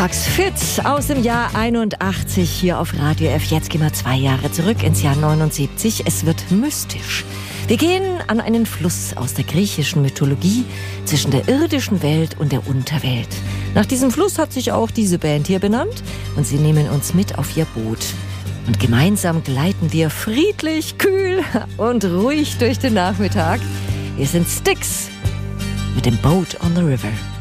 Montagsfits aus dem Jahr 81 hier auf Radio F. Jetzt gehen wir 2 Jahre zurück ins Jahr 79. Es wird mystisch. Wir gehen an einen Fluss aus der griechischen Mythologie zwischen der irdischen Welt und der Unterwelt. Nach diesem Fluss hat sich auch diese Band hier benannt und sie nehmen uns mit auf ihr Boot. Und gemeinsam gleiten wir friedlich, kühl und ruhig durch den Nachmittag. Wir sind Styx mit dem Boat on the River.